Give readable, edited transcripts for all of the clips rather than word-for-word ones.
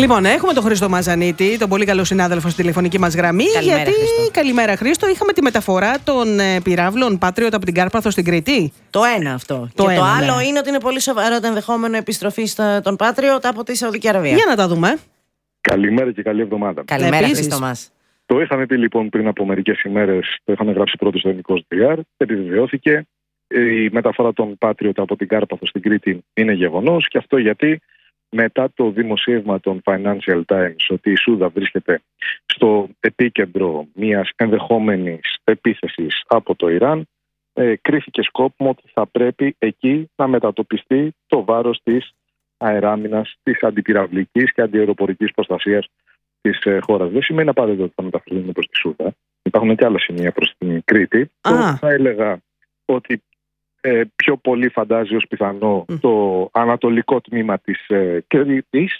Λοιπόν, έχουμε τον Χρήστο Μαζανίτη, τον πολύ καλό συνάδελφο στη τηλεφωνική μας γραμμή. Καλημέρα, Χρήστο. Καλημέρα, Χρήστο. Είχαμε τη μεταφορά των πυράβλων Patriot από την Κάρπαθο στην Κρήτη. Το ένα αυτό. Το άλλο ναι. είναι ότι είναι πολύ σοβαρό το ενδεχόμενο επιστροφή των Patriot από τη Σαουδική Αραβία. Για να τα δούμε. Καλημέρα και καλή εβδομάδα. Καλημέρα, Επίσης. Χρήστο μας. Το είχαμε πει λοιπόν πριν από μερικές ημέρες, το είχαμε γράψει πρώτο στο ελληνικό DR, επιβεβαιώθηκε. Η μεταφορά των Patriot από την Κάρπαθο στην Κρήτη είναι γεγονός, και αυτό γιατί μετά το δημοσίευμα των Financial Times ότι η Σούδα βρίσκεται στο επίκεντρο μιας ενδεχόμενης επίθεσης από το Ιράν, κρίθηκε σκόπιμο ότι θα πρέπει εκεί να μετατοπιστεί το βάρος της αεράμινας, της αντιπυραυλικής και αντιαεροπορικής προστασίας της χώρας. Δεν σημαίνει απαραίτητο ότι θα μεταφερθούν προς τη Σούδα. Υπάρχουν και άλλα σημεία προς την Κρήτη. Θα έλεγα ότι πιο πολύ φαντάζει ως πιθανό το ανατολικό τμήμα της Κρήτης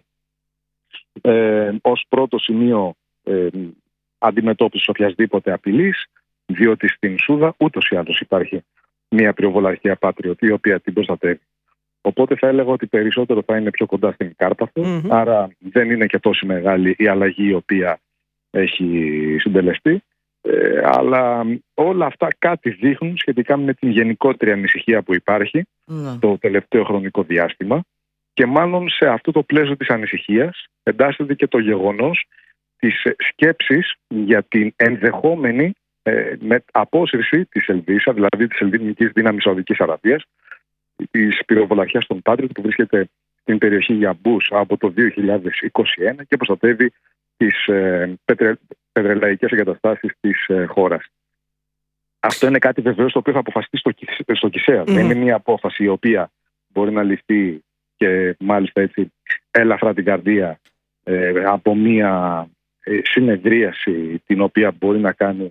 ως πρώτο σημείο αντιμετώπισης οποιασδήποτε απειλής, διότι στην Σούδα ούτως ή άλλως υπάρχει μια πυροβολαρχία Patriot η οποία την προστατεύει. Οπότε θα έλεγα ότι περισσότερο θα είναι πιο κοντά στην Κάρπαθο, άρα δεν είναι και τόσο μεγάλη η αλλαγή η οποία έχει συντελεστεί. Αλλά όλα αυτά κάτι δείχνουν σχετικά με την γενικότερη ανησυχία που υπάρχει το τελευταίο χρονικό διάστημα, και μάλλον σε αυτό το πλαίσιο της ανησυχίας εντάσσεται και το γεγονός της σκέψης για την ενδεχόμενη απόσυρση της Ελβίσα, δηλαδή της Ελληνικής Δύναμης Σαουδικής Αραβίας, της πυροβολαρχίας των Patriot που βρίσκεται στην περιοχή Γιαμπούς από το 2021 και προστατεύει τις πετρελαϊκές εγκαταστάσεις της χώρας. Αυτό είναι κάτι βεβαίως το οποίο θα αποφασιστεί στο Κισέα. Δεν είναι μια απόφαση η οποία μπορεί να ληφθεί και μάλιστα έτσι έλαφρα την καρδία από μια συνεδρίαση την οποία μπορεί να κάνει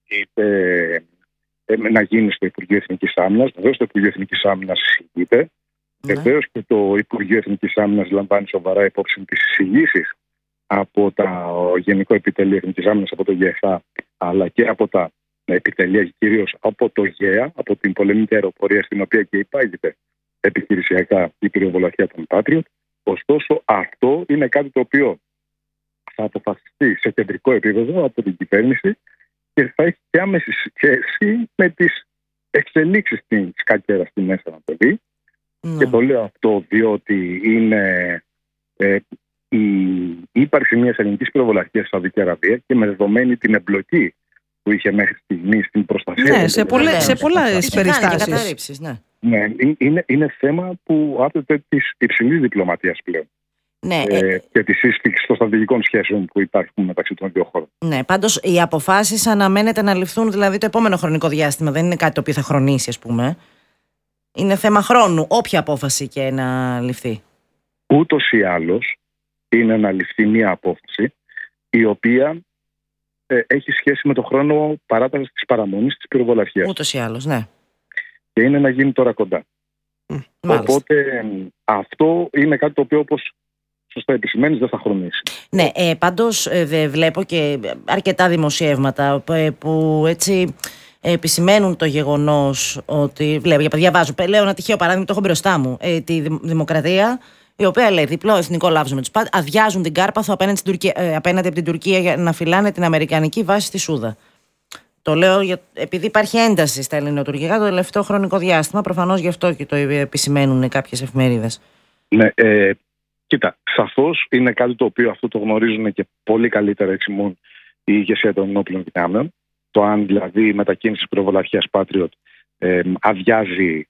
να γίνει στο Υπουργείο Εθνικής Άμυνας. Βεβαίως το Υπουργείο Εθνικής Άμυνας συζητείται. Βεβαίως και το Υπουργείο Εθνικής Άμυνας λαμβάνει σοβαρά υπόψη τις εισηγήσεις από το Γενικό Επιτελείο Εθνικής Άμυνας, από το ΓΕΘΑ, αλλά και από τα επιτελεία, κυρίως από το ΓΕΑ, από την πολεμική αεροπορία, στην οποία και υπάγεται επιχειρησιακά η πυροβολαρχία των Patriot. Ωστόσο, αυτό είναι κάτι το οποίο θα αποφασιστεί σε κεντρικό επίπεδο από την κυβέρνηση και θα έχει και άμεση σχέση με τις εξελίξεις στην σκακέρα στη Μέση Ανατολή. Και το λέω αυτό διότι είναι η ύπαρξη μιας ελληνικής πυροβολαρχίας στη Σαουδική Αραβία και με δεδομένη την εμπλοκή που είχε μέχρι στιγμή στην προστασία. Ναι, σε πολλές περιστάσεις. Ναι, είναι θέμα που άπτεται της υψηλής διπλωματίας πλέον. Ναι, και τη σύσφυξη των στρατηγικών σχέσεων που υπάρχουν μεταξύ των δύο χώρων. Ναι, πάντως οι αποφάσεις αναμένεται να ληφθούν δηλαδή το επόμενο χρονικό διάστημα. Δεν είναι κάτι το οποίο θα χρονίσει, ας πούμε. Είναι θέμα χρόνου, όποια απόφαση και να ληφθεί. Ούτως ή άλλως είναι να ληφθεί μια απόφαση η οποία έχει σχέση με το χρόνο παράτασης της παραμονής της πυροβολαρχίας. Ούτως ή άλλως, ναι. Και είναι να γίνει τώρα κοντά. Μάλιστα. Οπότε αυτό είναι κάτι το οποίο, όπως σωστά επισημαίνεις, δεν θα χρονίσει. Ναι, πάντως βλέπω και αρκετά δημοσιεύματα που έτσι επισημαίνουν το γεγονός ότι, διαβάζω, λέω ένα τυχαίο παράδειγμα, το έχω μπροστά μου, τη Δημοκρατία, η οποία λέει διπλό εθνικό λάβσο με τους Patriot, αδειάζουν την Κάρπαθο απέναντι από την Τουρκία για να φυλάνε την αμερικανική βάση στη Σούδα. Το λέω επειδή υπάρχει ένταση στα ελληνοτουρκικά το τελευταίο χρονικό διάστημα, προφανώς γι' αυτό και το επισημαίνουν κάποιες εφημερίδες. Ναι, κοίτα, σαφώς είναι κάτι το οποίο αυτό το γνωρίζουν και πολύ καλύτερα εξημών η ηγεσία των ενόπλων δυνάμεων. Το αν δηλαδή η μετακίνηση πυροβολαρχίας Patriot αδειάζει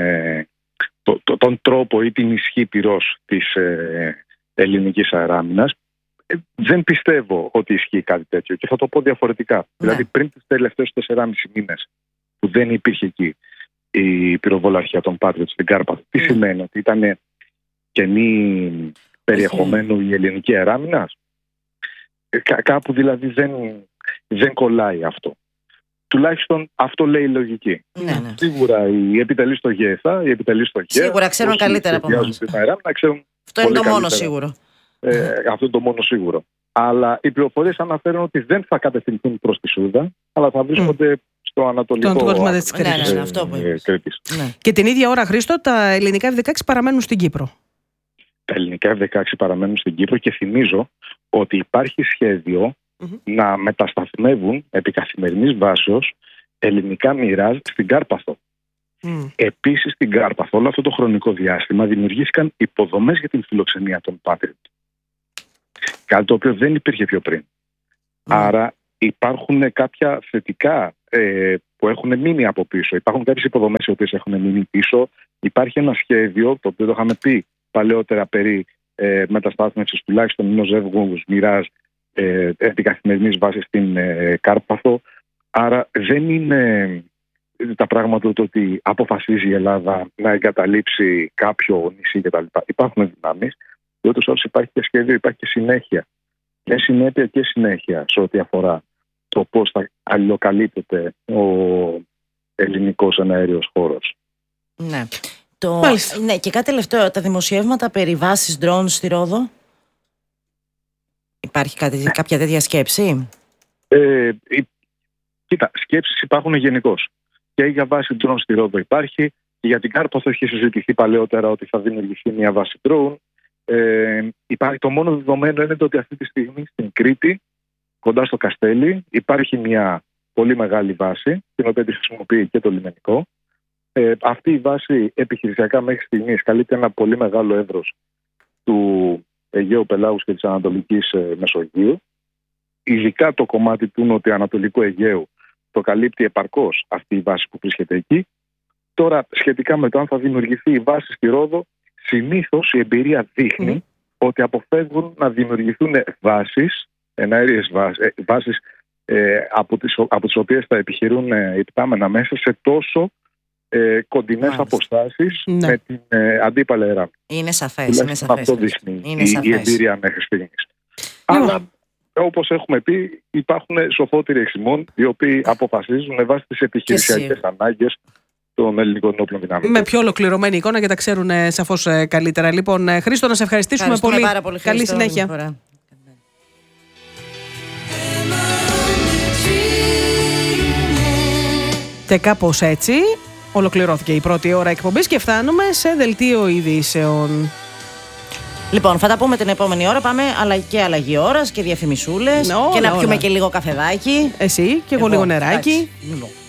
τον τρόπο ή την ισχύ πυρός της ελληνικής αεράμινας. Δεν πιστεύω ότι ισχύει κάτι τέτοιο και θα το πω διαφορετικά. Ναι. Δηλαδή πριν τους τελευταίους 4,5 μήνες που δεν υπήρχε εκεί η πυροβολαρχία των Patriot στην Κάρπαθο, τι σημαίνει? Ότι ήταν κενή περιεχομένου η ελληνική αεράμινα? Κάπου δηλαδή δεν κολλάει αυτό. Τουλάχιστον αυτό λέει η λογική. Ναι. Σίγουρα οι επιτελείς στο ΓΕΘΑ, οι επιτελείς στο ΓΕΑ, σίγουρα ξέρουν καλύτερα από εμάς. Αυτό είναι το μόνο σίγουρο. Αυτό είναι το μόνο σίγουρο. Αλλά οι πληροφορίες αναφέρουν ότι δεν θα κατευθυνθούν προς τη Σούδα, αλλά θα βρίσκονται στο ανατολικό κόσμο της Κρήτης. Αυτό που είπες. Και την ίδια ώρα, Χρήστο, τα ελληνικά F-16 παραμένουν στην Κύπρο. Τα ελληνικά F-16 παραμένουν στην Κύπρο και θυμίζω ότι υπάρχει σχέδιο να μετασταθμεύουν επί καθημερινής βάσεως ελληνικά Mirage στην Κάρπαθο. Επίσης στην Κάρπαθο όλο αυτό το χρονικό διάστημα δημιουργήθηκαν υποδομές για την φιλοξενία των Patriot. Κάτι το οποίο δεν υπήρχε πιο πριν. Άρα υπάρχουν κάποια θετικά που έχουν μείνει από πίσω. Υπάρχουν κάποιες υποδομές οι οποίες έχουν μείνει πίσω. Υπάρχει ένα σχέδιο, το οποίο το είχαμε πει παλαιότερα, περί μεταστάθμευσης τουλάχιστον ενός ζεύγους Mirage επί καθημερινής βάσης στην Κάρπαθο. Άρα δεν είναι τα πράγματα το ότι αποφασίζει η Ελλάδα να εγκαταλείψει κάποιο νησί κτλ. Υπάρχουν δυνάμεις, διότι όσο υπάρχει και σχέδιο, υπάρχει και συνέχεια. Και συνέπεια και συνέχεια σε ό,τι αφορά το πώς θα αλληλοκαλύπτεται ο ελληνικός εναέριος χώρος. Ναι. Ναι, και κάτι τελευταίο, τα δημοσιεύματα περί βάσης drone στη Ρόδο. Υπάρχει κάποια τέτοια σκέψη? Κοίτα, σκέψεις υπάρχουν γενικώς. Και για βάση drone στη Ρόδο υπάρχει, και για την Κάρπαθο έχει συζητηθεί παλαιότερα ότι θα δημιουργηθεί μια βάση drone. Το μόνο δεδομένο είναι το ότι αυτή τη στιγμή στην Κρήτη, κοντά στο Καστέλι, υπάρχει μια πολύ μεγάλη βάση, την οποία τη χρησιμοποιεί και το λιμενικό. Αυτή η βάση επιχειρησιακά μέχρι στιγμής καλύπτει ένα πολύ μεγάλο εύρος του Αιγαίου Πελάγους και της Ανατολικής Μεσογείου. Ειδικά το κομμάτι του νοτιοανατολικού Αιγαίου το καλύπτει επαρκώς αυτή η βάση που βρίσκεται εκεί. Τώρα, σχετικά με το αν θα δημιουργηθεί η βάση στη Ρόδο, συνήθως η εμπειρία δείχνει ότι αποφεύγουν να δημιουργηθούν βάσεις, εναέριες βάσεις, από τις οποίες θα επιχειρούν υπτάμενα μέσα σε τόσο κοντινές αποστάσεις με την αντίπαλη ΕΡΑ. Είναι σαφές. Αυτό δείχνει η εμπειρία μέχρι στιγμής. Αλλά όπως έχουμε πει, υπάρχουν σοφότεροι εξημών, οι οποίοι αποφασίζουν με βάση τις επιχειρησιακές ανάγκες των ελληνικών όπλων δυνάμεων. Με πιο ολοκληρωμένη εικόνα και τα ξέρουν σαφώς καλύτερα. Λοιπόν, Χρήστο, να σε ευχαριστήσουμε πολύ. Πάρα πολύ. Καλή συνέχεια. Και κάπως έτσι ολοκληρώθηκε η πρώτη ώρα εκπομπής και φτάνουμε σε δελτίο ειδήσεων. Λοιπόν, θα τα πούμε την επόμενη ώρα. Πάμε και αλλαγή ώρας και διαφημισούλες. Και να πιούμε και λίγο καφεδάκι. Εσύ και εγώ λίγο νεράκι.